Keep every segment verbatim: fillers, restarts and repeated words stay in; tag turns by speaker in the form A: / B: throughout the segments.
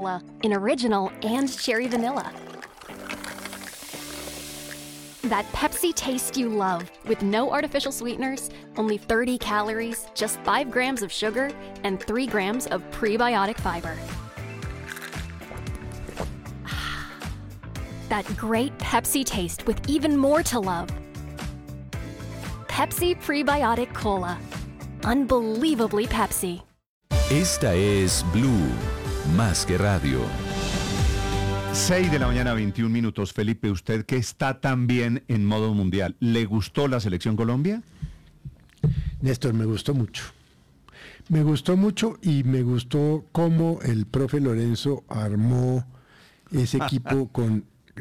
A: Cola in original and cherry vanilla. That Pepsi taste you love, with no artificial sweeteners, only thirty calories, just five grams of sugar, and three grams of prebiotic fiber. That great Pepsi taste with even more to love. Pepsi Prebiotic Cola. Unbelievably Pepsi.
B: Esta es Blue, más que radio.
C: seis de la mañana, veintiún minutos. Felipe, usted que está también en modo mundial, ¿le gustó la selección Colombia?
D: Néstor, me gustó mucho. Me gustó mucho y me gustó cómo el profe Lorenzo armó ese equipo con...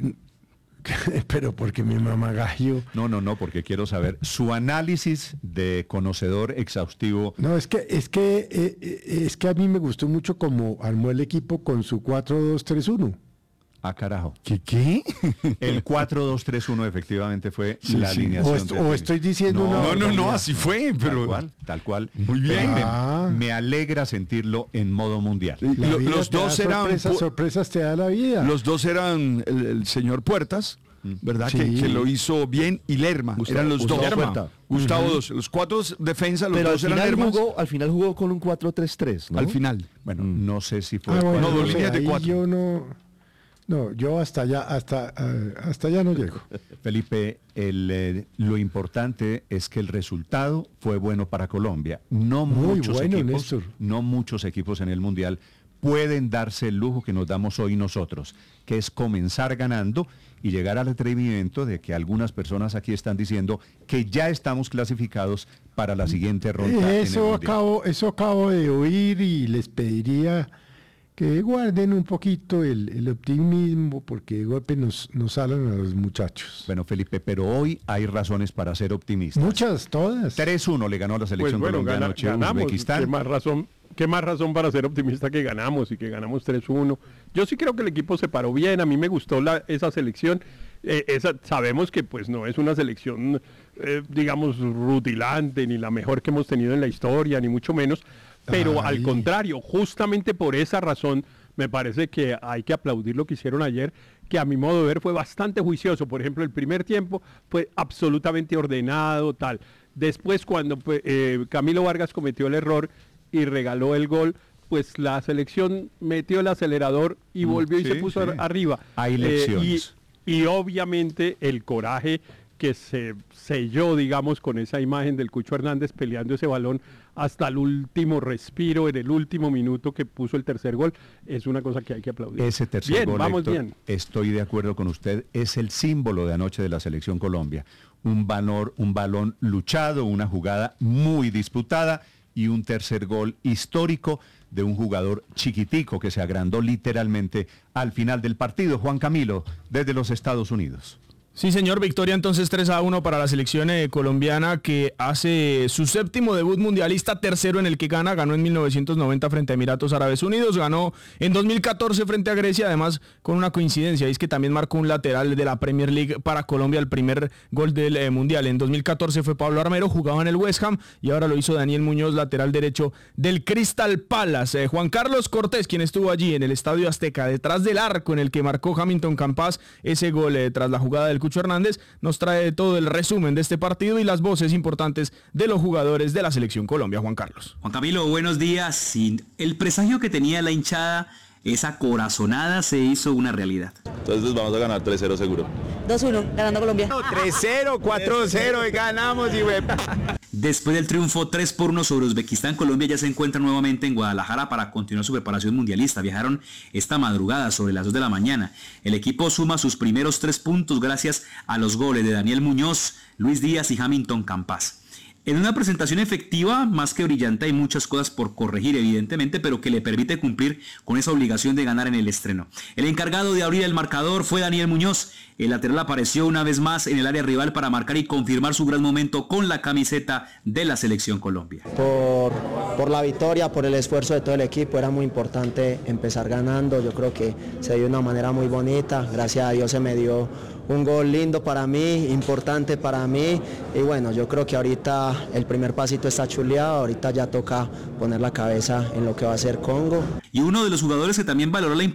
D: Pero porque mi mamá gallo...
C: No, no, no, porque quiero saber su análisis de conocedor exhaustivo.
D: No, es que, es que, eh, es que a mí me gustó mucho cómo armó el equipo con su cuatro dos tres uno.
C: Ah, carajo.
D: ¿Qué qué?
C: El cuatro dos tres uno efectivamente fue
D: Sí,
C: la
D: sí.
C: alineación.
D: O, est-
C: de-
D: o estoy diciendo
C: No,
D: una
C: no, no, no,
D: barbaridad.
C: así fue, pero... Tal cual, tal cual. Muy bien.
D: Ah.
C: Me, me alegra sentirlo en modo mundial.
D: La
E: Lo-
D: vida
E: los
D: te da
E: dos eran
D: sorpresas,
E: pu-
D: sorpresas te da la vida.
E: Los dos eran el, el señor Puertas, ¿verdad?
D: Sí.
E: Que, que lo hizo bien, y Lerma.
F: Gustavo-
E: eran los
F: Gustavo
E: dos.
F: Puerta.
E: Gustavo dos. Los cuatro defensas, los
F: Pero al
E: dos eran
F: final,
E: Lermas.
F: jugó, al final jugó con un cuatro tres tres, ¿no?
E: Al final.
C: Bueno, no sé si fue...
D: Ah, bueno,
E: No,
D: no
E: dos
D: sé,
E: líneas de
D: ahí
E: cuatro.
D: yo no... No, yo hasta allá, hasta, eh, hasta allá no llego.
C: Felipe, el, eh, lo importante es que el resultado fue bueno para Colombia. No
D: Muy
C: muchos
D: bueno,
C: equipos,
D: Néstor.
C: no muchos equipos en el Mundial pueden darse el lujo que nos damos hoy nosotros, que es comenzar ganando y llegar al atrevimiento de que algunas personas aquí están diciendo que ya estamos clasificados para la siguiente ronda. en el
D: Eso
C: Mundial.
D: acabo, eso acabo de oír y les pediría que guarden un poquito el, el optimismo porque de golpe nos, nos salen a los muchachos.
C: Bueno, Felipe, pero hoy hay razones para ser optimistas.
D: Muchas, todas.
C: tres uno le ganó a la
G: Pues
C: selección
G: bueno,
C: Colombia
G: gana-
C: anoche a
G: ganamos.
C: Uzbekistán.
G: ¿Qué más razón, qué más razón para ser optimista que ganamos y que ganamos tres uno? Yo sí creo que el equipo se paró bien. A mí me gustó la, esa selección. Eh, esa, sabemos que pues no es una selección, eh, digamos, rutilante, ni la mejor que hemos tenido en la historia, ni mucho menos. Pero
D: Ay.
G: al contrario, justamente por esa razón, me parece que hay que aplaudir lo que hicieron ayer, que a mi modo de ver fue bastante juicioso. Por ejemplo, el primer tiempo fue absolutamente ordenado, tal. Después, cuando pues, eh, Camilo Vargas cometió el error y regaló el gol, pues la selección metió el acelerador y
C: Mm,
G: volvió y
C: sí,
G: se puso
C: sí.
G: ar- arriba.
C: Hay
G: Eh,
C: lecciones.
G: y, y obviamente el coraje que se selló, digamos, con esa imagen del Cucho Hernández peleando ese balón hasta el último respiro, en el último minuto que puso el tercer gol, es una cosa que hay que aplaudir.
C: Ese tercer
G: bien,
C: gol,
G: vamos
C: Héctor,
G: bien.
C: estoy de acuerdo con usted, es el símbolo de anoche de la selección Colombia. Un, valor, un balón luchado, una jugada muy disputada y un tercer gol histórico de un jugador chiquitico que se agrandó literalmente al final del partido. Juan Camilo, desde los Estados Unidos.
H: Sí, señor, victoria entonces tres a uno para la selección eh, colombiana, que hace su séptimo debut mundialista, tercero en el que gana, ganó en mil novecientos noventa frente a Emiratos Árabes Unidos, ganó en dos mil catorce frente a Grecia, además con una coincidencia, y es que también marcó un lateral de la Premier League para Colombia, el primer gol del eh, mundial. En dos mil catorce fue Pablo Armero, jugaba en el West Ham, y ahora lo hizo Daniel Muñoz, lateral derecho del Crystal Palace. Eh, Juan Carlos Cortés, quien estuvo allí en el Estadio Azteca, detrás del arco en el que marcó Hamilton Campas ese gol eh, tras la jugada del Cucho Hernández, nos trae todo el resumen de este partido y las voces importantes de los jugadores de la selección Colombia. Juan Carlos.
I: Juan Camilo, buenos días. Sí, el presagio que tenía la hinchada, esa corazonada, se hizo una realidad.
J: Entonces vamos a ganar tres cero seguro.
K: dos uno, ganando Colombia.
L: tres cero, cuatro cero y ganamos, y we...
I: Después del triunfo tres por uno sobre Uzbekistán, Colombia ya se encuentra nuevamente en Guadalajara para continuar su preparación mundialista. Viajaron esta madrugada sobre las dos de la mañana. El equipo suma sus primeros tres puntos gracias a los goles de Daniel Muñoz, Luis Díaz y Hamilton Campas. En una presentación efectiva, más que brillante, hay muchas cosas por corregir, evidentemente, pero que le permite cumplir con esa obligación de ganar en el estreno. El encargado de abrir el marcador fue Daniel Muñoz. El lateral apareció una vez más en el área rival para marcar y confirmar su gran momento con la camiseta de la selección Colombia.
M: Por, por la victoria, por el esfuerzo de todo el equipo, era muy importante empezar ganando. Yo creo que se dio de una manera muy bonita. Gracias a Dios se me dio un gol lindo para mí, importante para mí, y bueno, yo creo que ahorita el primer pasito está chuleado, ahorita ya toca poner la cabeza en lo que va a ser Congo.
I: Y uno de los jugadores que también valoró la